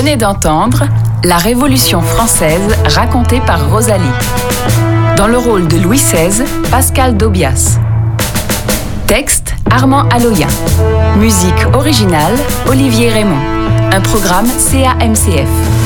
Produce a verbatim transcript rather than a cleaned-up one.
venez d'entendre La Révolution française racontée par Rosalie. Dans le rôle de Louis seize, Pascal Dobias. Texte, Armand Aloyen. Musique originale, Olivier Raymond. Un programme C A M C F.